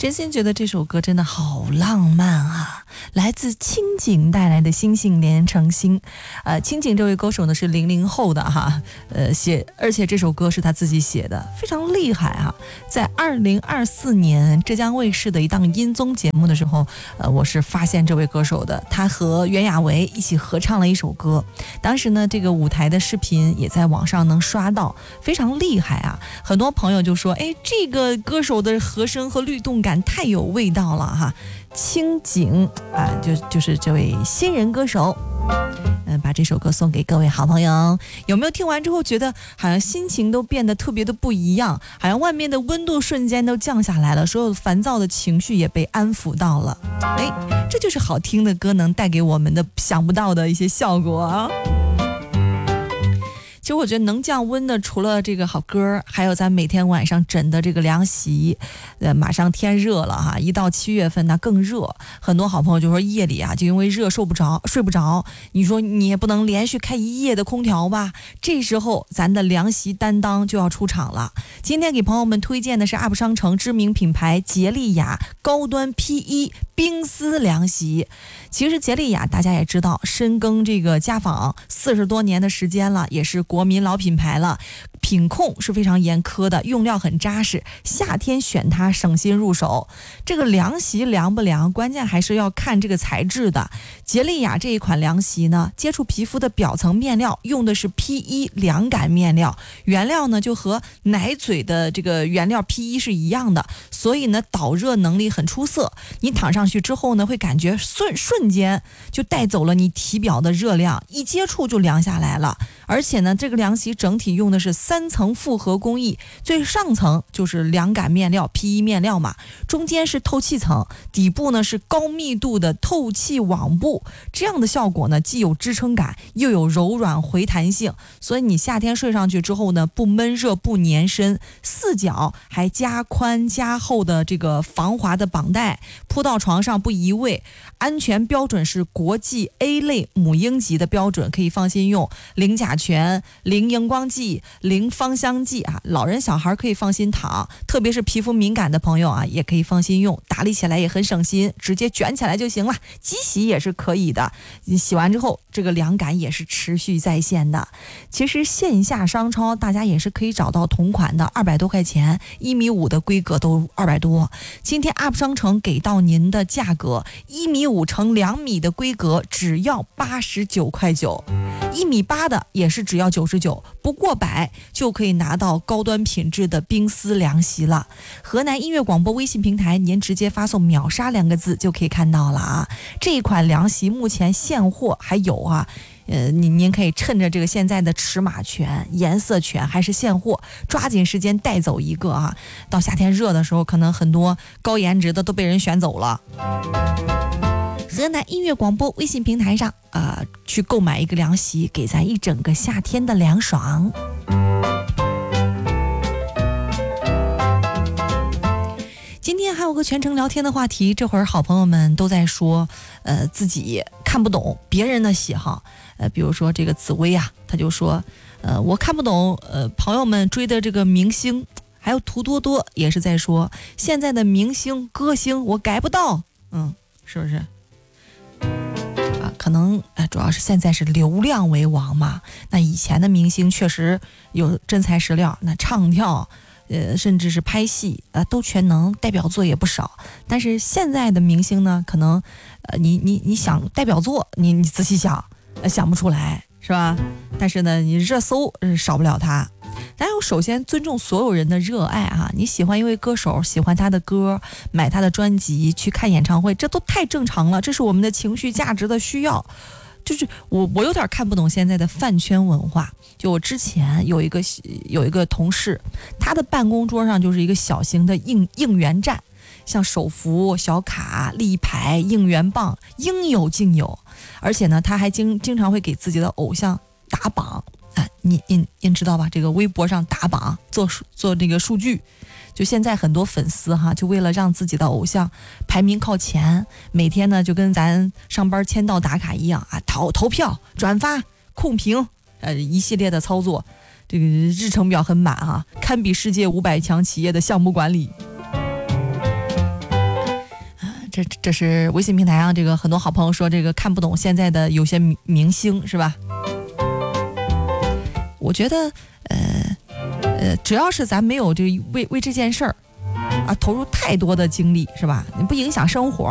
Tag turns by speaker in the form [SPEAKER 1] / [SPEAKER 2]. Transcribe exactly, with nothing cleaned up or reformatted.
[SPEAKER 1] 真心觉得这首歌真的好浪漫啊，来自清景带来的星星连成星。呃，清景这位歌手呢是零零后的哈，呃写，而且这首歌是他自己写的，非常厉害哈。在二零二四年浙江卫视的一档音综节目的时候，呃，我是发现这位歌手的，他和袁娅维一起合唱了一首歌。当时呢，这个舞台的视频也在网上能刷到，非常厉害啊。很多朋友就说，哎，这个歌手的和声和律动感太有味道了哈。清景啊，就就是这位新人歌手，嗯，把这首歌送给各位好朋友。有没有听完之后觉得好像心情都变得特别的不一样，好像外面的温度瞬间都降下来了，所有烦躁的情绪也被安抚到了。哎，这就是好听的歌能带给我们的想不到的一些效果啊。其实我觉得能降温的，除了这个好歌，还有咱每天晚上枕的这个凉席。呃，马上天热了哈，一到七月份那更热。很多好朋友就说夜里啊，就因为热受不着，睡不着。你说你也不能连续开一夜的空调吧？这时候咱的凉席担当就要出场了。今天给朋友们推荐的是 U P 商城知名品牌杰利雅高端 P 一冰丝凉席。其实杰利雅大家也知道，深耕这个家纺四十多年的时间了，也是国民老品牌了，品控是非常严苛的，用料很扎实，夏天选它省心入手。这个凉席凉不凉，关键还是要看这个材质的。杰利雅这一款凉席呢，接触皮肤的表层面料用的是 P 一 凉感面料，原料呢就和奶嘴的这个原料 P 一 是一样的，所以呢导热能力很出色。你躺上去之后呢，会感觉瞬瞬间就带走了你体表的热量，一接触就凉下来了。而且呢，这个凉席整体用的是三层复合工艺，最上层就是凉感面料 P 一 面料嘛，中间是透气层，底部呢是高密度的透气网布，这样的效果呢既有支撑感，又有柔软回弹性，所以你夏天睡上去之后呢，不闷热不粘身，四角还加宽加厚的这个防滑的绑带，铺到床上不移位，安全标准是国际 A 类母婴级的标准，可以放心用，零甲醛、零荧光剂、零芳香剂啊，老人小孩可以放心躺，特别是皮肤敏感的朋友啊，也可以放心用，打理起来也很省心，直接卷起来就行了，机洗也是可以的，你洗完之后这个凉感也是持续在线的。其实线下商超大家也是可以找到同款的，二百多块钱，一米五的规格都二百多。今天 U P 商城给到您的价格，一米五乘两米的规格只要八十九块九，一米八的也是只要九十九，不过百就可以拿到高端品质的冰丝凉席了。河南音乐广播微信平台，您直接发送秒杀两个字就可以看到了啊。这一款凉席目前现货还有啊，呃，您您可以趁着这个现在的尺码全、颜色全还是现货，抓紧时间带走一个啊！到夏天热的时候，可能很多高颜值的都被人选走了。河南音乐广播微信平台上啊、呃，去购买一个凉席，给咱一整个夏天的凉爽。今天还有个全程聊天的话题，这会儿好朋友们都在说，呃，自己看不懂别人的喜好，呃，比如说这个紫薇啊，他就说，呃，我看不懂，呃，朋友们追的这个明星，还有图多多也是在说，现在的明星歌星我改不到，嗯，是不是？啊，可能呃，主要是现在是流量为王嘛，那以前的明星确实有真材实料，那唱跳。呃，甚至是拍戏，呃，都全能，代表作也不少。但是现在的明星呢，可能，呃，你你你想代表作，你你仔细想，呃，想不出来，是吧？但是呢，你热搜、呃、少不了他。但我首先尊重所有人的热爱啊！你喜欢一位歌手，喜欢他的歌，买他的专辑，去看演唱会，这都太正常了，这是我们的情绪价值的需要。就是我我有点看不懂现在的饭圈文化。就我之前有一个有一个同事，他的办公桌上就是一个小型的应应援站，像手幅、小卡、立牌、应援棒，应有尽有。而且呢，他还经经常会给自己的偶像打榜啊，您您您知道吧？这个微博上打榜，做做这个数据。就现在很多粉丝哈，就为了让自己的偶像排名靠前，每天呢就跟咱上班签到打卡一样啊，投投票、转发、控评，呃，一系列的操作，这个日程表很满啊，堪比世界五百强企业的项目管理。 这这是微信平台上这个很多好朋友说这个看不懂现在的有些明明星是吧？我觉得呃呃，只要是咱没有这为为这件事儿啊投入太多的精力是吧？你不影响生活。